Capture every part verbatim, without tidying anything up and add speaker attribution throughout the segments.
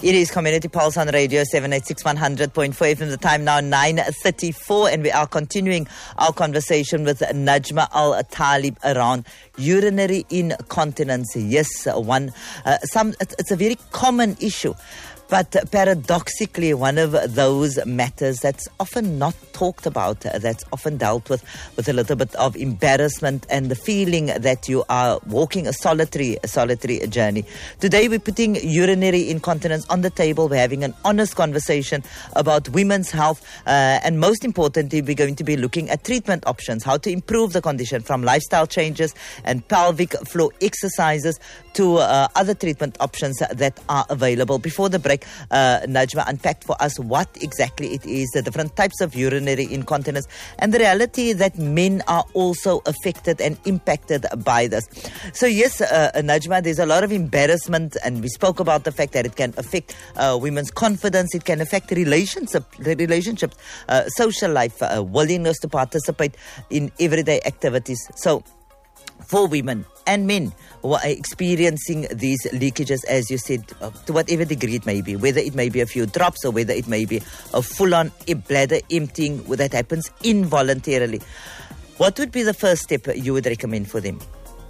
Speaker 1: It is Community Pulse on Radio seven eighty-six one hundred point four F M. The time now nine thirty-four, and we are continuing our conversation with Najma Al-Talib around urinary incontinence. Yes, one. Uh, some. It's a very common issue, but paradoxically, one of those matters that's often not talked about, uh, that's often dealt with with a little bit of embarrassment and the feeling that you are walking a solitary, a solitary journey. Today, we're putting urinary incontinence on the table. We're having an honest conversation about women's health, uh, and most importantly, we're going to be looking at treatment options, how to improve the condition, from lifestyle changes and pelvic floor exercises to uh, other treatment options that are available. Before the break, uh, Najma unpacked for us what exactly it is, the different types of urinary incontinence, and the reality that men are also affected and impacted by this. So yes, uh, Najma, there's a lot of embarrassment, and we spoke about the fact that it can affect uh, women's confidence, it can affect relationship, relationships, uh, social life, uh, willingness to participate in everyday activities. So for women and men who are experiencing these leakages, as you said, uh, to whatever degree it may be, whether it may be a few drops or whether it may be a full-on bladder emptying that happens involuntarily, what would be the first step you would recommend for them?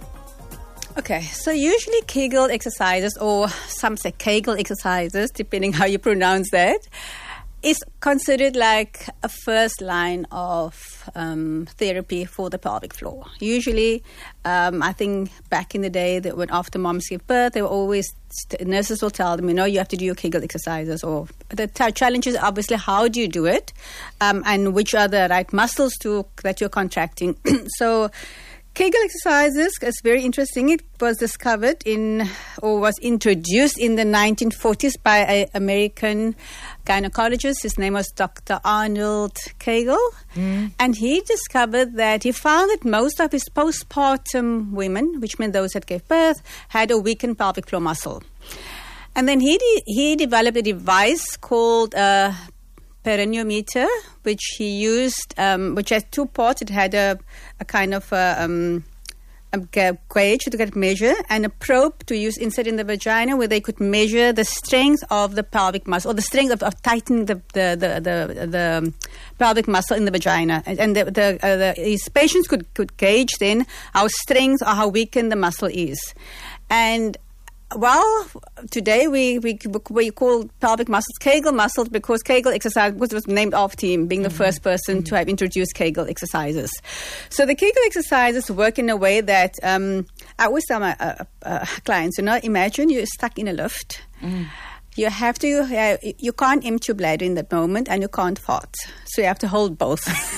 Speaker 2: Okay, so usually Kegel exercises, or some say Kegel exercises, depending how you pronounce that, is considered like a first line of um, therapy for the pelvic floor. Usually, um, I think back in the day, that when after moms give birth, they were always, nurses will tell them, you know, you have to do your Kegel exercises. Or the t- challenge is obviously how do you do it, um, and which are the right muscles to that you're contracting. So Kegel exercises is very interesting. It was discovered in, or was introduced in the nineteen forties by an American gynecologist. His name was Doctor Arnold Kegel. Mm. And he discovered that he found that most of his postpartum women, which meant those that gave birth, had a weakened pelvic floor muscle. And then he de- he developed a device called a pereniometer, which he used, um, which had two parts. It had a, a kind of a, um, a gauge to get measure, and a probe to use inside in the vagina, where they could measure the strength of the pelvic muscle, or the strength of, of tightening the the, the the the pelvic muscle in the vagina. And, and the, the, uh, the his patients could, could gauge then how strength or how weakened the muscle is. And well, today we, we we call pelvic muscles Kegel muscles, because Kegel exercise was, was named after him, being the mm-hmm. first person mm-hmm. to have introduced Kegel exercises. So the Kegel exercises work in a way that um, I always tell my uh, uh, clients, you know, imagine you're stuck in a lift. Mm. You have to, uh, you can't empty your bladder in that moment, and you can't fart. So you have to hold both.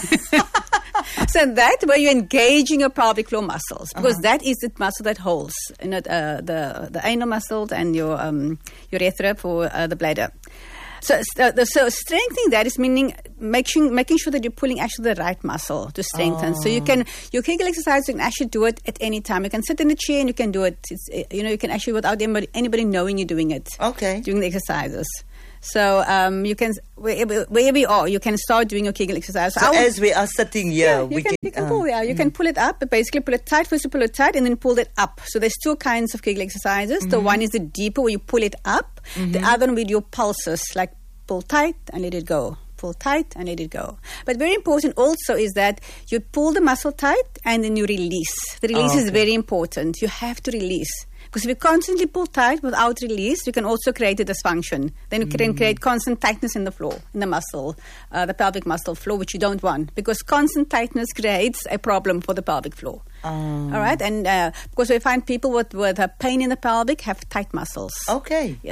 Speaker 2: So that way you're engaging your pelvic floor muscles, because uh-huh. that is the muscle that holds, you know, uh, the the anal muscles and your um, urethra for uh, the bladder. So, uh, the, so strengthening that is meaning making making sure that you're pulling actually the right muscle to strengthen. Oh. So you can your Kegel exercise, you can actually do it at any time. You can sit in a chair and you can do it. It's, you know, you can actually, without anybody, anybody knowing you're doing it.
Speaker 1: Okay.
Speaker 2: Doing the exercises. So um, you can, wherever, wherever you are, you can start doing your Kegel exercise.
Speaker 1: So, so as we are sitting here,
Speaker 2: yeah,
Speaker 1: we
Speaker 2: you can,
Speaker 1: can,
Speaker 2: you can
Speaker 1: uh,
Speaker 2: pull, yeah, you mm. can pull it up. But basically, pull it tight. First, you pull it tight, and then pull it up. So there's two kinds of Kegel exercises. Mm-hmm. The one is the deeper, where you pull it up. Mm-hmm. The other one with your pulses, like pull tight and let it go. Pull tight and let it go. But very important also is that you pull the muscle tight and then you release. The release oh, okay. is very important. You have to release. Because if you constantly pull tight without release, you can also create a dysfunction. Then you mm. can create constant tightness in the floor, in the muscle, uh, the pelvic muscle floor, which you don't want. Because constant tightness creates a problem for the pelvic floor. Um. All right? And uh, because we find people with, with a pain in the pelvic have tight muscles.
Speaker 1: Okay.
Speaker 2: Yeah,